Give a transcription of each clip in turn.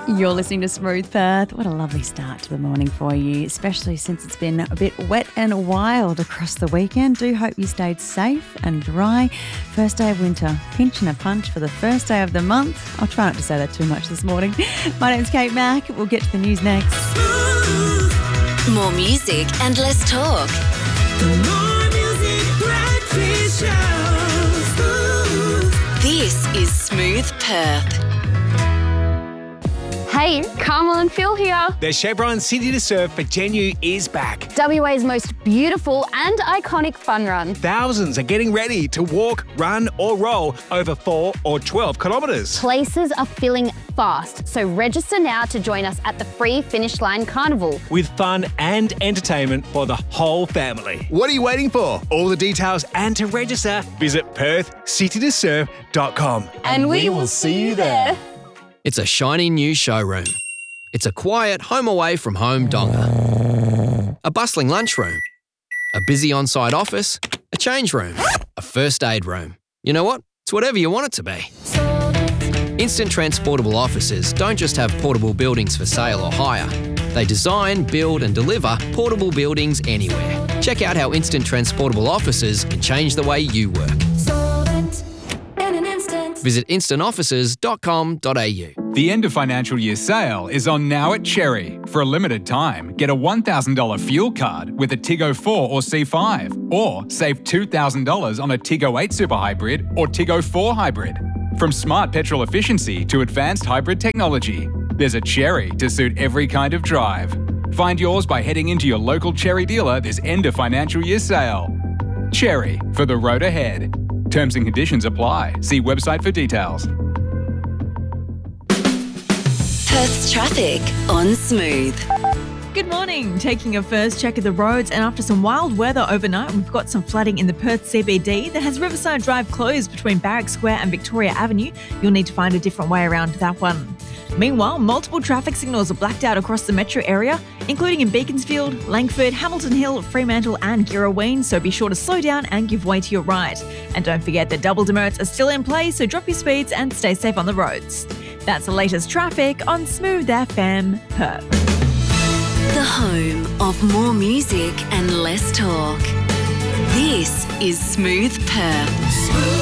You're listening to Smooth Perth. What a lovely start to the morning for you, especially since it's been a bit wet and wild across the weekend. Do hope you stayed safe and dry. First day of winter, pinch and a punch for the first day of the month. I'll try not to say that too much this morning. My name's Kate Mack. We'll get to the news next. More music and less talk. More music, breakfast show. This is Smooth Perth. Hey, Carmel and Phil here. The Chevron City to Surf for Genu is back. WA's most beautiful and iconic fun run. Thousands are getting ready to walk, run or roll over 4 or 12 kilometres. Places are filling fast, so register now to join us at the free Finish Line Carnival. With fun and entertainment for the whole family. What are you waiting for? All the details and to register, visit perthcitytosurf.com. And we will see you there. It's a shiny new showroom. It's a quiet home away from home donga. A bustling lunchroom. A busy on-site office. A change room. A first aid room. You know what? It's whatever you want it to be. Instant Transportable Offices don't just have portable buildings for sale or hire. They design, build and deliver portable buildings anywhere. Check out how Instant Transportable Offices can change the way you work. Visit instantoffices.com.au. The end of financial year sale is on now at Cherry. For a limited time, get a $1,000 fuel card with a Tiggo 4 or C5, or save $2,000 on a Tiggo 8 Super Hybrid or Tiggo 4 Hybrid. From smart petrol efficiency to advanced hybrid technology, there's a Cherry to suit every kind of drive. Find yours by heading into your local Cherry dealer this end of financial year sale. Cherry, for the road ahead. Terms and conditions apply. See website for details. Perth's traffic on Smooth. Good morning. Taking a first check of the roads, and after some wild weather overnight, we've got some flooding in the Perth CBD that has Riverside Drive closed between Barrack Square and Victoria Avenue. You'll need to find a different way around that one. Meanwhile, multiple traffic signals are blacked out across the metro area, including in Beaconsfield, Langford, Hamilton Hill, Fremantle and Girrawheen, so be sure to slow down and give way to your right. And don't forget that double demerits are still in place, so drop your speeds and stay safe on the roads. That's the latest traffic on Smooth FM Perth. The home of more music and less talk. This is Smooth Perth.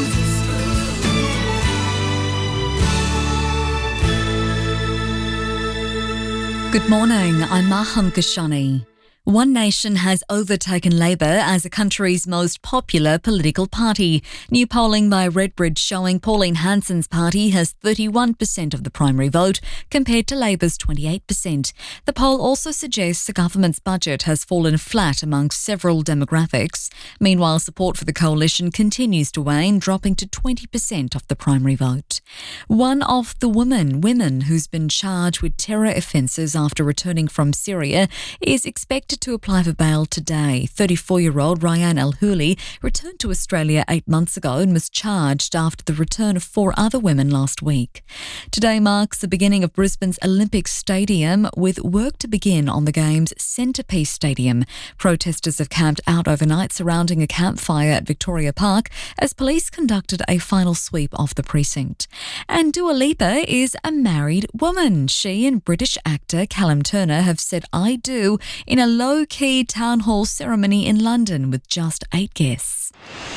Good morning, I'm Maham Kashani. One Nation has overtaken Labor as the country's most popular political party. New polling by Redbridge showing Pauline Hanson's party has 31% of the primary vote compared to Labor's 28%. The poll also suggests the government's budget has fallen flat amongst several demographics. Meanwhile, support for the coalition continues to wane, dropping to 20% of the primary vote. One of the women who's been charged with terror offences after returning from Syria is expected to apply for bail today. 34-year-old Ryan Al-Huli returned to Australia 8 months ago and was charged after the return of 4 other women last week. Today marks the beginning of Brisbane's Olympic Stadium, with work to begin on the game's centrepiece stadium. Protesters have camped out overnight surrounding a campfire at Victoria Park as police conducted a final sweep of the precinct. And Dua Lipa is a married woman. She and British actor Callum Turner have said "I do" in a low-key town hall ceremony in London with just 8 guests.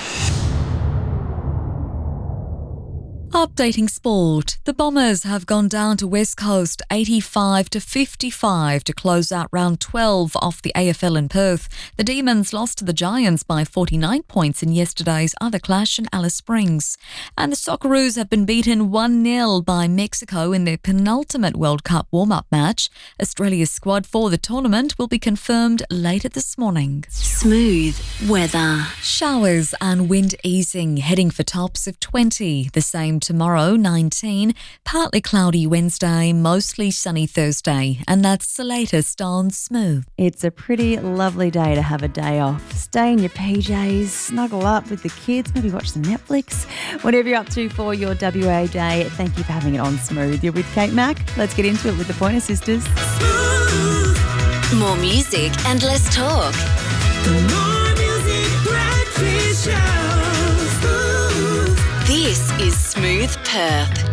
Updating sport. The Bombers have gone down to West Coast 85-55 to close out round 12 of the AFL in Perth. The Demons lost to the Giants by 49 points in yesterday's other clash in Alice Springs. And the Socceroos have been beaten 1-0 by Mexico in their penultimate World Cup warm-up match. Australia's squad for the tournament will be confirmed later this morning. Smooth weather. Showers and wind easing, heading for tops of 20. The same tomorrow, 19. Partly cloudy Wednesday, mostly sunny Thursday. And that's the latest on Smooth. It's a pretty lovely day to have a day off. Stay in your PJs, snuggle up with the kids, maybe watch some Netflix. Whatever you're up to for your WA day, thank you for having it on Smooth. You're with Kate Mack. Let's get into it with the Pointer Sisters. More music and less talk. More music, breakfast show. This is Smooth Perth.